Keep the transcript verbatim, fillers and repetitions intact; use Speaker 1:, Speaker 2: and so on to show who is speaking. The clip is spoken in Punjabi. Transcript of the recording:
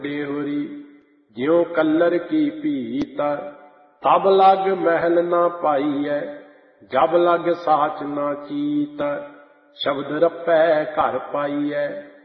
Speaker 1: ਹੋਰੀ ਜਿਉ ਕਲਰ ਕੀ ਭੀਤ, ਤਬ ਲਗ ਮਹਿਲ ਨਾ ਪਾਈਐ, ਜਬ ਲਗ ਸਾਚ ਨਾ ਚੀਤ, ਸ਼ਬਦ ਰਪੈ ਘਰ ਪਾਈਐ।